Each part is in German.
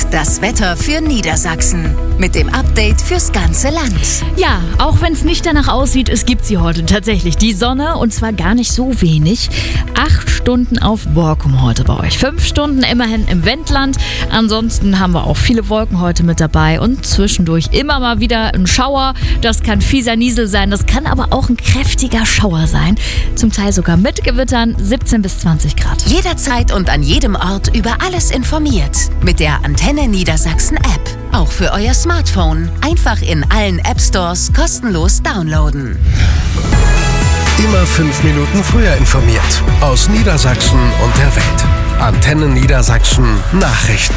Das Wetter für Niedersachsen mit dem Update fürs ganze Land. Ja, auch wenn es nicht danach aussieht, es gibt sie heute tatsächlich. Die Sonne, und zwar gar nicht so wenig. 8 Stunden auf Borkum heute bei euch. 5 Stunden immerhin im Wendland. Ansonsten haben wir auch viele Wolken heute mit dabei und zwischendurch immer mal wieder ein Schauer. Das kann fieser Niesel sein, das kann aber auch ein kräftiger Schauer sein. Zum Teil sogar mit Gewittern, 17 bis 20 Grad. Jederzeit und an jedem Ort über alles informiert. Mit der Antenne Niedersachsen App. Auch für euer Smartphone. Einfach in allen App Stores kostenlos downloaden. Immer 5 Minuten früher informiert. Aus Niedersachsen und der Welt. Antenne Niedersachsen Nachrichten.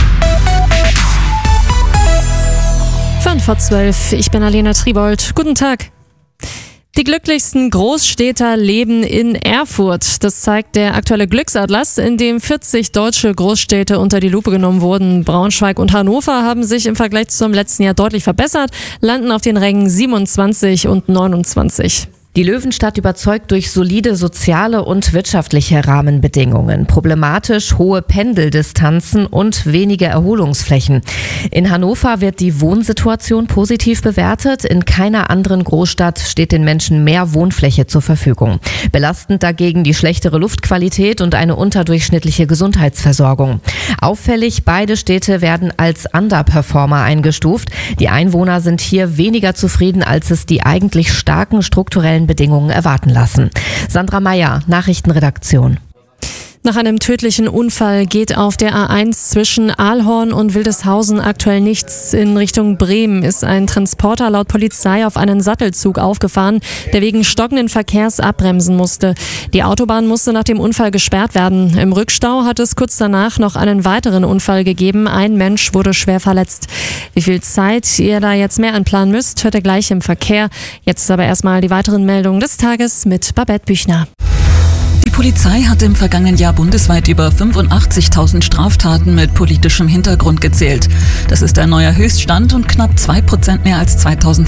11:05, ich bin Alena Tribold. Guten Tag. Die glücklichsten Großstädter leben in Erfurt. Das zeigt der aktuelle Glücksatlas, in dem 40 deutsche Großstädte unter die Lupe genommen wurden. Braunschweig und Hannover haben sich im Vergleich zum letzten Jahr deutlich verbessert, landen auf den Rängen 27 und 29. Die Löwenstadt überzeugt durch solide soziale und wirtschaftliche Rahmenbedingungen. Problematisch hohe Pendeldistanzen und wenige Erholungsflächen. In Hannover wird die Wohnsituation positiv bewertet. In keiner anderen Großstadt steht den Menschen mehr Wohnfläche zur Verfügung. Belastend dagegen die schlechtere Luftqualität und eine unterdurchschnittliche Gesundheitsversorgung. Auffällig, beide Städte werden als Underperformer eingestuft. Die Einwohner sind hier weniger zufrieden, als es die eigentlich starken strukturellen Bedingungen erwarten lassen. Sandra Meyer, Nachrichtenredaktion. Nach einem tödlichen Unfall geht auf der A1 zwischen Aalhorn und Wildeshausen aktuell nichts. In Richtung Bremen ist ein Transporter laut Polizei auf einen Sattelzug aufgefahren, der wegen stockenden Verkehrs abbremsen musste. Die Autobahn musste nach dem Unfall gesperrt werden. Im Rückstau hat es kurz danach noch einen weiteren Unfall gegeben. Ein Mensch wurde schwer verletzt. Wie viel Zeit ihr da jetzt mehr anplanen müsst, hört ihr gleich im Verkehr. Jetzt aber erstmal die weiteren Meldungen des Tages mit Babette Büchner. Die Polizei hat im vergangenen Jahr bundesweit über 85.000 Straftaten mit politischem Hintergrund gezählt. Das ist ein neuer Höchststand und knapp 2% mehr als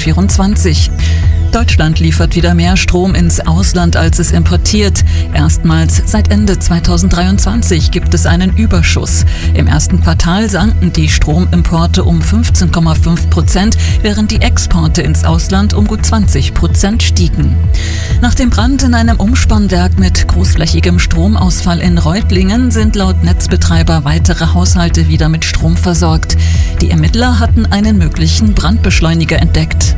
2024. Deutschland liefert wieder mehr Strom ins Ausland, als es importiert. Erstmals seit Ende 2023 gibt es einen Überschuss. Im ersten Quartal sanken die Stromimporte um 15,5%, während die Exporte ins Ausland um gut 20% stiegen. Nach dem Brand in einem Umspannwerk mit großflächigem Stromausfall in Reutlingen sind laut Netzbetreiber weitere Haushalte wieder mit Strom versorgt. Die Ermittler hatten einen möglichen Brandbeschleuniger entdeckt.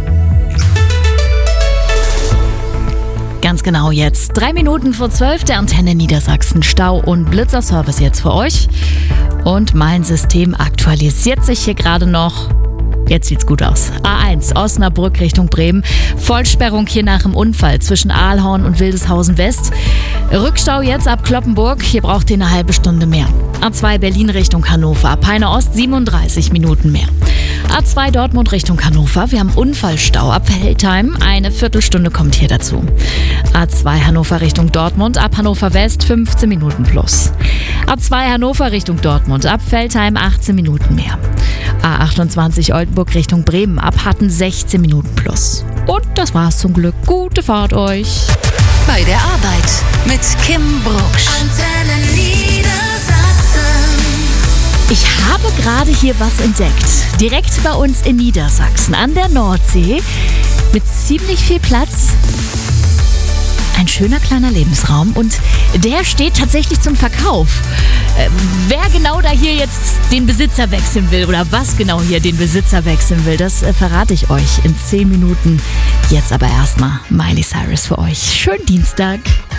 Ganz genau jetzt. 3 Minuten vor 12 der Antenne Niedersachsen. Stau- und Blitzerservice jetzt für euch. Und mein System aktualisiert sich hier gerade noch. Jetzt sieht's gut aus. A1, Osnabrück Richtung Bremen. Vollsperrung hier nach dem Unfall zwischen Aalhorn und Wildeshausen West. Rückstau jetzt ab Cloppenburg. Hier braucht ihr eine halbe Stunde mehr. A2 Berlin Richtung Hannover. Ab Peine Ost 37 Minuten mehr. A2 Dortmund Richtung Hannover. Wir haben Unfallstau ab Veltheim. Eine Viertelstunde kommt hier dazu. A2 Hannover Richtung Dortmund. Ab Hannover West 15 Minuten plus. A2 Hannover Richtung Dortmund. Ab Veltheim 18 Minuten mehr. A28 Oldenburg Richtung Bremen. Ab Hatten 16 Minuten plus. Und das war's zum Glück. Gute Fahrt euch. Bei der Arbeit mit Kim Brucksch. Antenne Niedersachsen. Ich habe gerade hier was entdeckt. Direkt bei uns in Niedersachsen an der Nordsee. Mit ziemlich viel Platz. Ein schöner kleiner Lebensraum und der steht tatsächlich zum Verkauf. Wer genau da hier jetzt den Besitzer wechseln will oder was genau hier den Besitzer wechseln will, das verrate ich euch in 10 Minuten. Jetzt aber erstmal Miley Cyrus für euch. Schönen Dienstag.